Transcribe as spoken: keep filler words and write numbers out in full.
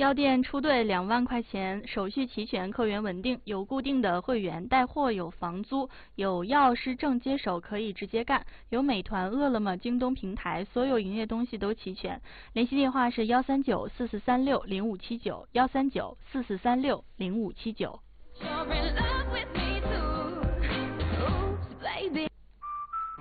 药店出队两万块钱，手续齐全，客源稳定，有固定的会员，带货有房租，有药是正接手，可以直接干，有美团、饿了么、京东平台，所有营业东西都齐全。联系电话是幺三九四四三六零五七九，幺三九四四三六零五七九。